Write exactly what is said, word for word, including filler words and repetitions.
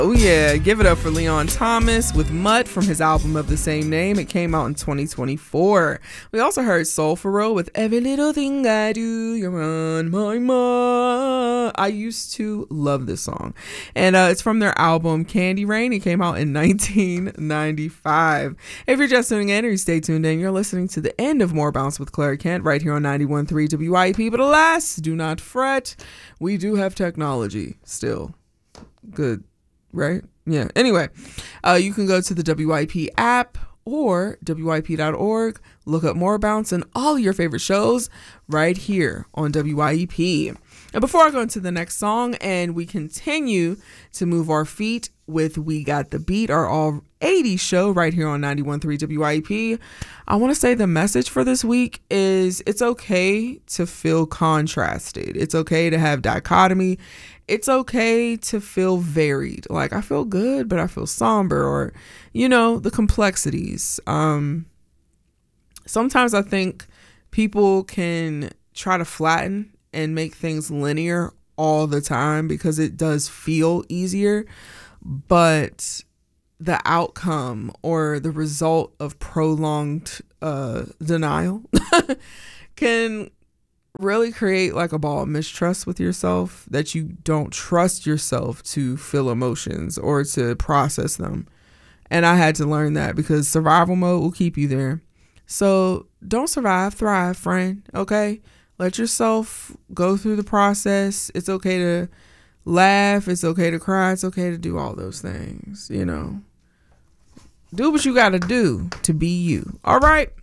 Oh yeah, give it up for Leon Thomas with Mutt from his album of the same name. It came out in twenty twenty-four. We also heard Soul For Real with Every Little Thing I Do, You're on My Mind. I used to love this song. And uh, it's from their album Candy Rain. It came out in nineteen ninety-five. If you're just tuning in or you stay tuned in, you're listening to the end of More Bounce with Claire Kent right here on ninety-one point three W I E P. But alas, do not fret. We do have technology still. Good. Right? Yeah. Anyway, uh, you can go to the W I P app or W I P dot org, look up More Bounce and all your favorite shows right here on W I E P. And before I go into the next song and we continue to move our feet with We Got the Beat, our all eighties show right here on ninety-one point three W I E P, I want to say the message for this week is it's okay to feel contrasted. It's okay to have dichotomy. It's okay to feel varied. Like, I feel good, but I feel somber, or, you know, the complexities. Um, sometimes I think people can try to flatten and make things linear all the time because it does feel easier, but the outcome or the result of prolonged uh, denial can really create like a ball of mistrust with yourself, that you don't trust yourself to feel emotions or to process them. And I had to learn that because survival mode will keep you there. So don't survive, thrive, friend. Okay. Let yourself go through the process. It's okay to laugh. It's okay to cry. It's okay to do all those things, you know. Do what you got to do to be you. All right.